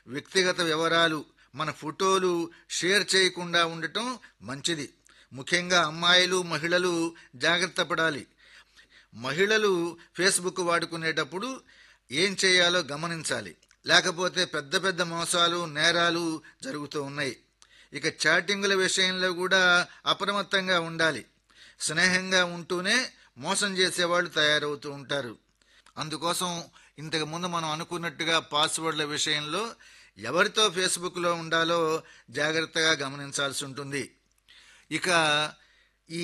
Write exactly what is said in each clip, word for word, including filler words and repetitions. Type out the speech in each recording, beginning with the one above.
వ్యక్తిగత వివరాలు, మన ఫోటోలు షేర్ చేయకుండా ఉండటం మంచిది. ముఖ్యంగా అమ్మాయిలు, మహిళలు జాగ్రత్త పడాలి. మహిళలు ఫేస్బుక్ వాడుకునేటప్పుడు ఏం చేయాలో గమనించాలి. లేకపోతే పెద్ద పెద్ద మోసాలు, నేరాలు జరుగుతూ ఉన్నాయి. ఇక చాటింగుల విషయంలో కూడా అప్రమత్తంగా ఉండాలి. స్నేహంగా ఉంటూనే మోసం చేసేవాళ్ళు తయారవుతూ ఉంటారు. అందుకోసం ఇంతకు ముందు మనం అనుకున్నట్టుగా పాస్వర్డ్ల విషయంలో ఎవరితో ఫేస్బుక్లో ఉండాలో జాగ్రత్తగా గమనించాల్సి ఉంటుంది. ఇక ఈ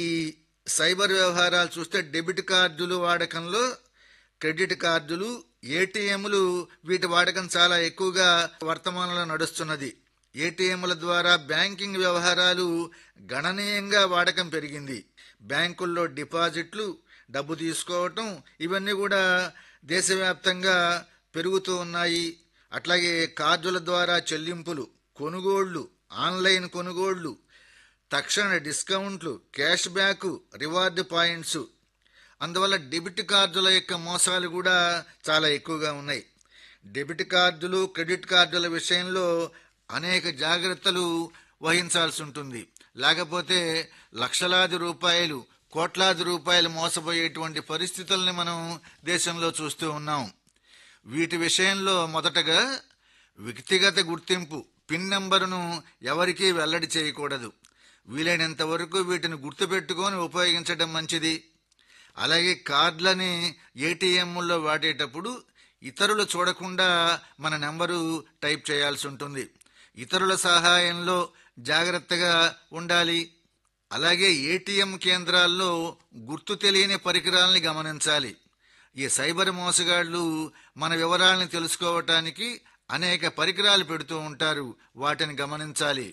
సైబర్ వ్యవహారాలు చూస్తే డెబిట్ కార్డులు వాడకంలో క్రెడిట్ కార్డులు, ఏటీఎంలు వీటి వాడకం చాలా ఎక్కువగా వర్తమానంలో నడుస్తున్నది. ఏటీఎంల ద్వారా బ్యాంకింగ్ వ్యవహారాలు గణనీయంగా వాడకం పెరిగింది. బ్యాంకుల్లో డిపాజిట్లు, డబ్బు తీసుకోవటం ఇవన్నీ కూడా దేశవ్యాప్తంగా పెరుగుతూ ఉన్నాయి. అట్లాగే కార్డుల ద్వారా చెల్లింపులు, కొనుగోళ్లు, ఆన్లైన్ కొనుగోళ్లు, తక్షణ డిస్కౌంట్లు, క్యాష్ బ్యాక్, రివార్డు పాయింట్స్. అందువల్ల డెబిట్ కార్డుల యొక్క మోసాలు కూడా చాలా ఎక్కువగా ఉన్నాయి. డెబిట్ కార్డులు, క్రెడిట్ కార్డుల విషయంలో అనేక జాగ్రత్తలు వహించాల్సి ఉంటుంది. లేకపోతే లక్షలాది రూపాయలు, కోట్లాది రూపాయలు మోసపోయేటువంటి పరిస్థితుల్ని మనం దేశంలో చూస్తూ ఉన్నాం. వీటి విషయంలో మొదటగా వ్యక్తిగత గుర్తింపు పిన్ నంబరును ఎవరికీ వెల్లడి చేయకూడదు. వీలైనంత వరకు వీటిని గుర్తుపెట్టుకొని ఉపయోగించడం మంచిది. అలాగే కార్డులని ఏటీఎంల్లో వాడేటప్పుడు ఇతరులు చూడకుండా మన నెంబరు టైప్ చేయాల్సి ఉంటుంది. ఇతరుల సహాయంలో జాగ్రత్తగా ఉండాలి. అలాగే ఏటీఎం కేంద్రాల్లో గుర్తు తెలియని పరికరాలని గమనించాలి. ఈ సైబర్ మోసగాళ్లు మన వివరాలను తెలుసుకోవటానికి అనేక పరికరాలు పెడుతూ ఉంటారు, వాటిని గమనించాలి.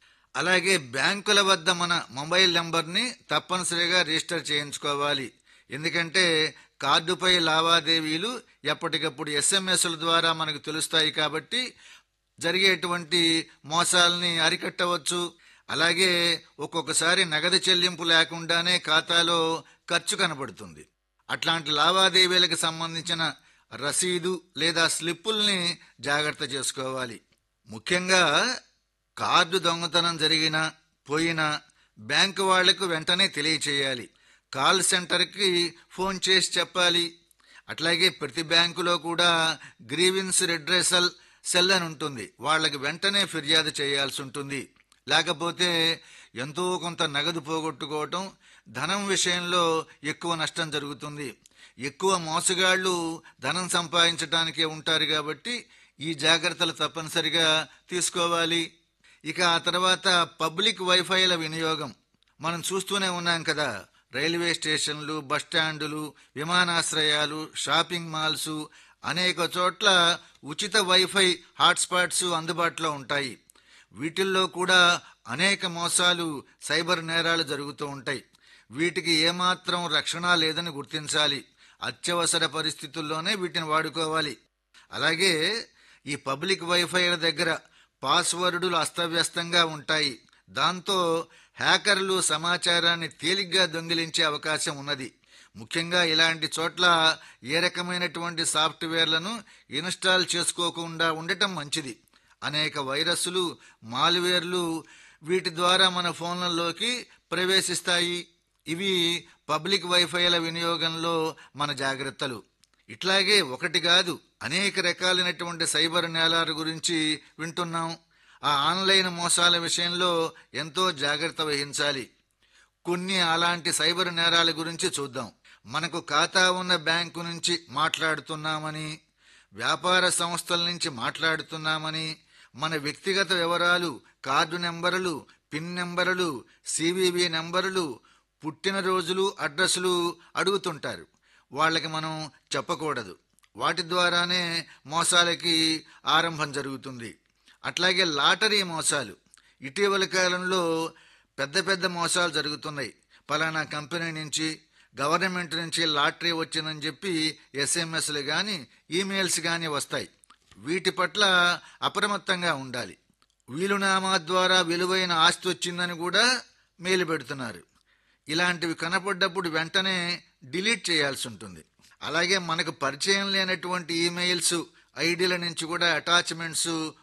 అలాగే బ్యాంకుల వద్ద మన మొబైల్ నెంబర్ని తప్పనిసరిగా రిజిస్టర్ చేయించుకోవాలి. ఎందుకంటే కార్డుపై లావాదేవీలు ఎప్పటికప్పుడు ఎస్ఎంఎస్ల ద్వారా మనకు తెలుస్తాయి కాబట్టి జరిగేటువంటి మోసాలని అరికట్టవచ్చు. అలాగే ఒక్కొక్కసారి నగదు చెల్లింపు లేకుండానే ఖాతాలో ఖర్చు కనబడుతుంది. అట్లాంటి లావాదేవీలకు సంబంధించిన రసీదు లేదా స్లిప్పుల్ని జాగ్రత్త చేసుకోవాలి. ముఖ్యంగా కార్డు దొంగతనం జరిగినా పోయినా బ్యాంకు వాళ్లకు వెంటనే తెలియచేయాలి. కాల్ సెంటర్కి ఫోన్ చేసి చెప్పాలి. అట్లాగే ప్రతి బ్యాంకులో కూడా గ్రీవెన్స్ రిడ్రెసల్ సెల్ అని ఉంటుంది, వాళ్ళకి వెంటనే ఫిర్యాదు చేయాల్సి ఉంటుంది. లేకపోతే ఎంతో కొంత నగదు పోగొట్టుకోవటం, ధనం విషయంలో ఎక్కువ నష్టం జరుగుతుంది. ఎక్కువ మోసగాళ్లు ధనం సంపాదించడానికే ఉంటారు కాబట్టి ఈ జాగ్రత్తలు తప్పనిసరిగా తీసుకోవాలి. ఇక ఆ తర్వాత పబ్లిక్ వైఫైల వినియోగం మనం చూస్తూనే ఉన్నాం కదా. రైల్వే స్టేషన్లు, బస్టాండులు, విమానాశ్రయాలు, షాపింగ్ మాల్స్ అనేక చోట్ల ఉచిత వైఫై హాట్స్పాట్స్ అందుబాటులో ఉంటాయి. వీటిల్లో కూడా అనేక మోసాలు, సైబర్ నేరాలు జరుగుతూ ఉంటాయి. వీటికి ఏమాత్రం రక్షణ లేదని గుర్తించాలి. అత్యవసర పరిస్థితుల్లోనే వీటిని వాడుకోవాలి. అలాగే ఈ పబ్లిక్ వైఫైల దగ్గర పాస్వర్డులు అస్తవ్యస్తంగా ఉంటాయి. దాంతో హ్యాకర్లు సమాచారాన్ని తేలిగ్గా దొంగిలించే అవకాశం ఉన్నది. ముఖ్యంగా ఇలాంటి చోట్ల ఏ రకమైనటువంటి సాఫ్ట్వేర్లను ఇన్స్టాల్ చేసుకోకుండా ఉండటం మంచిది. అనేక వైరస్లు, మాల్వేర్లు వీటి ద్వారా మన ఫోన్లలోకి ప్రవేశిస్తాయి. ఇవి పబ్లిక్ వైఫైల వినియోగంలో మన జాగ్రత్తలు. ఇట్లాగే ఒకటి కాదు, అనేక రకాలైనటువంటి సైబర్ నేరాల గురించి వింటున్నాం. ఆ ఆన్లైన్ మోసాల విషయంలో ఎంతో జాగ్రత్త వహించాలి. కొన్ని అలాంటి సైబర్ నేరాల గురించి చూద్దాం. మనకు ఖాతా ఉన్న బ్యాంకు నుంచి మాట్లాడుతున్నామని, వ్యాపార సంస్థల నుంచి మాట్లాడుతున్నామని, మన వ్యక్తిగత వివరాలు, కార్డు నెంబరులు, పిన్ నెంబరులు, సివివి నెంబరులు, పుట్టినరోజులు, అడ్రస్లు అడుగుతుంటారు. వాళ్ళకి మనం చెప్పకూడదు. వాటి ద్వారానే మోసాలకి ఆరంభం జరుగుతుంది. అట్లాగే లాటరీ మోసాలు ఇటీవల కాలంలో పెద్ద పెద్ద మోసాలు జరుగుతున్నాయి. పలానా కంపెనీ నుంచి, గవర్నమెంట్ నుంచి లాటరీ వచ్చిందని చెప్పి ఎస్ఎంఎస్లు కానీ ఈమెయిల్స్ కానీ వస్తాయి. వీటి పట్ల అప్రమత్తంగా ఉండాలి. వీలునామా ద్వారా విలువైన ఆస్తి వచ్చిందని కూడా మెయిల్ పెడుతున్నారు. ఇలాంటివి కనపడ్డప్పుడు వెంటనే డిలీట్ చేయాల్సి ఉంటుంది. అలాగే మనకు పరిచయం లేనటువంటి ఈమెయిల్స్, ఐడీల నుంచి కూడా అటాచ్మెంట్స్